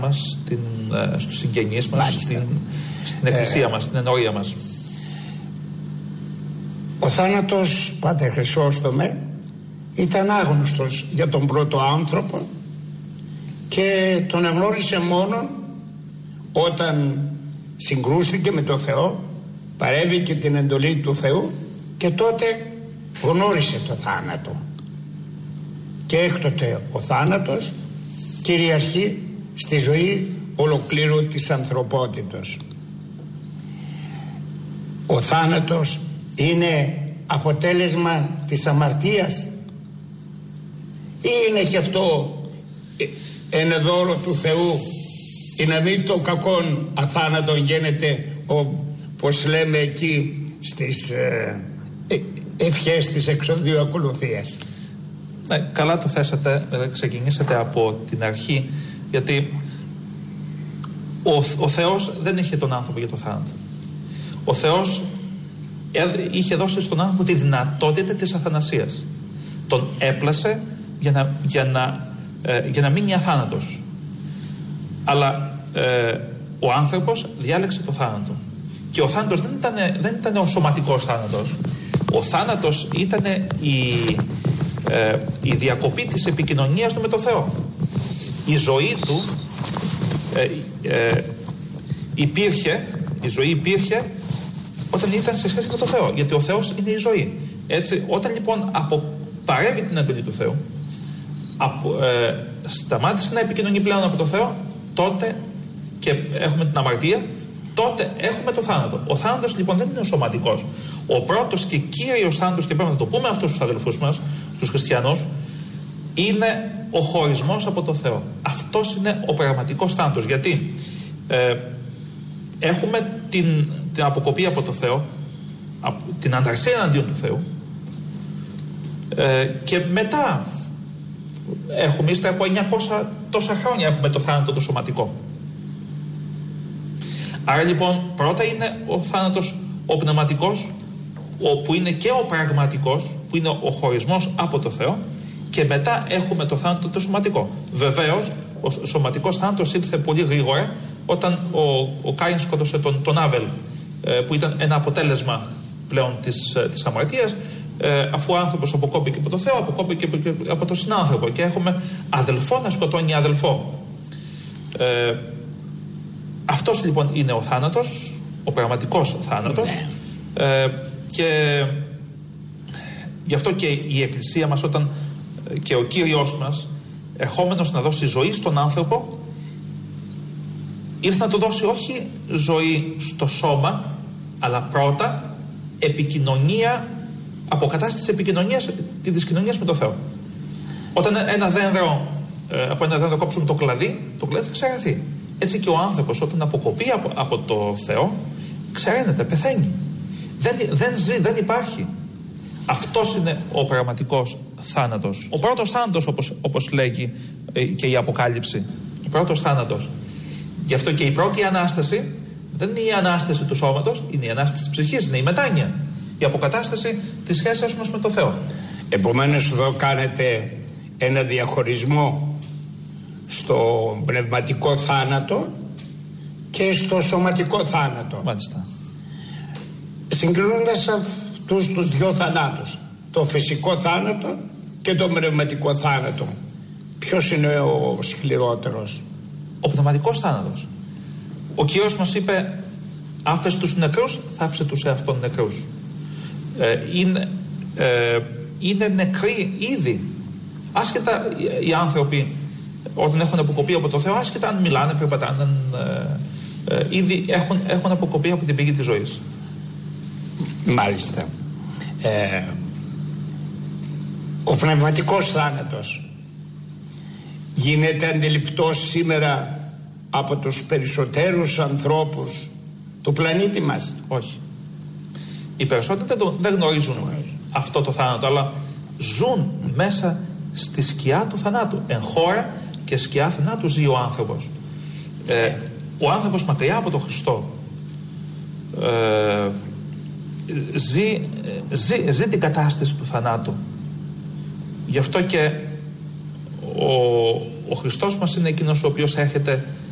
μας, στους συγγενείς μας, στην εκκλησία μας, στην ενορία μας. Ο θάνατος, Πάτερ Χρυσόστομε, ήταν άγνωστος για τον πρώτο άνθρωπο και τον εγνώρισε μόνο όταν συγκρούστηκε με τον Θεό, παρέβηκε την εντολή του Θεού και τότε γνώρισε το θάνατο. Και έκτοτε ο θάνατος κυριαρχεί στη ζωή ολοκλήρου της ανθρωπότητος. Ο θάνατος είναι αποτέλεσμα της αμαρτίας ή είναι και αυτό ένα δώρο του Θεού, ή να μην το κακόν αθάνατον γίνεται, όπως λέμε εκεί στις ευχές της εξοδίου ακολουθίας. Ναι, καλά το θέσατε, ξεκινήσατε από την αρχή, γιατί ο Θεός δεν είχε τον άνθρωπο για το θάνατο. Ο Θεός είχε δώσει στον άνθρωπο τη δυνατότητα της αθανασίας. Τον έπλασε για να μείνει αθάνατος. Αλλά ο άνθρωπος διάλεξε το θάνατο. Και ο θάνατος δεν ήταν ο σωματικός θάνατος. Ο θάνατος ήταν η διακοπή της επικοινωνίας του με το Θεό. Η ζωή του η ζωή υπήρχε όταν ήταν σε σχέση με το Θεό, γιατί ο Θεός είναι η ζωή. Έτσι, όταν λοιπόν παρέβη την εντολή του Θεού, σταμάτησε να επικοινωνεί πλέον από το Θεό, τότε και έχουμε την αμαρτία, τότε έχουμε το θάνατο. Ο θάνατος λοιπόν δεν είναι ο σωματικός. Ο πρώτος και κύριος θάνατος, και πρέπει να το πούμε αυτό στους αδελφούς μας, στους χριστιανούς, είναι ο χωρισμός από το Θεό. Αυτός είναι ο πραγματικός θάνατος. Γιατί έχουμε την αποκοπή από το Θεό, την ανταρσία εναντίον του Θεού, και μετά έχουμε, ύστερα από 900 τόσα χρόνια, έχουμε το θάνατο το σωματικό. Άρα λοιπόν πρώτα είναι ο θάνατος ο πνευματικός, που είναι και ο πραγματικός, που είναι ο χωρισμός από το Θεό, και μετά έχουμε το θάνατο το σωματικό. Βεβαίως ο σωματικός θάνατος ήρθε πολύ γρήγορα όταν ο Κάιν σκότωσε τον Άβελ, που ήταν ένα αποτέλεσμα πλέον της αμαρτίας, αφού ο άνθρωπος αποκόπηκε από το Θεό, αποκόπηκε και από τον συνάνθρωπο, και έχουμε αδελφό να σκοτώνει αδελφό. Αυτός λοιπόν είναι ο θάνατος, ο πραγματικός θάνατος, και γι' αυτό και η Εκκλησία μας, όταν και ο Κύριος μας, ερχόμενος να δώσει ζωή στον άνθρωπο, ήρθε να του δώσει όχι ζωή στο σώμα, αλλά πρώτα επικοινωνία, αποκατάσταση επικοινωνίας και της κοινωνίας με το Θεό. Όταν από ένα δέντρο κόψουμε το κλαδί θα ξεραθεί. Έτσι και ο άνθρωπος, όταν αποκοπεί από το Θεό, ξεραίνεται, πεθαίνει. Δεν ζει, δεν υπάρχει. Αυτός είναι ο πραγματικός θάνατος. Ο πρώτος θάνατος, όπως λέγει και η Αποκάλυψη. Ο πρώτος θάνατος. Γι' αυτό και η πρώτη Ανάσταση δεν είναι η Ανάσταση του σώματος, είναι η Ανάσταση της ψυχής, είναι η μετάνοια. Η αποκατάσταση της σχέσης μας με το Θεό. Επομένως εδώ κάνετε ένα διαχωρισμό στο πνευματικό θάνατο και στο σωματικό θάνατο. Μάλιστα. Συγκρίνοντας αυτούς τους δύο θανάτους, το φυσικό θάνατο και το πνευματικό θάνατο, ποιος είναι ο σκληρότερος? Ο πνευματικός θάνατος. Ο Κύριος μας είπε, άφες τους νεκρούς, θάψε τους εαυτόν νεκρούς. Είναι νεκροί ήδη. Άσχετα οι άνθρωποι όταν έχουν αποκοπεί από το Θεό, άσχετα αν μιλάνε, περπατάνε, ήδη έχουν αποκοπεί από την πηγή της ζωής. Μάλιστα. Ο πνευματικός θάνατος γίνεται αντιληπτός σήμερα από τους περισσότερους ανθρώπους του πλανήτη μας? Όχι. Οι περισσότεροι δεν γνωρίζουν αυτό το θάνατο, αλλά ζουν μέσα στη σκιά του θανάτου. Εν χώρα και σκιά θανάτου ζει ο άνθρωπος. Ο άνθρωπος μακριά από τον Χριστό ζει την κατάσταση του θανάτου. Γι' αυτό και ο Χριστός μας είναι εκείνος ο οποίος έρχεται